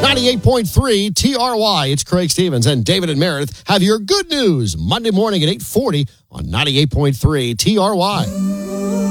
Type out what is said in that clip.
98.3 TRY. It's Craig Stevens and David and Meredith have your good news Monday morning at 8:40 on 98.3 TRY.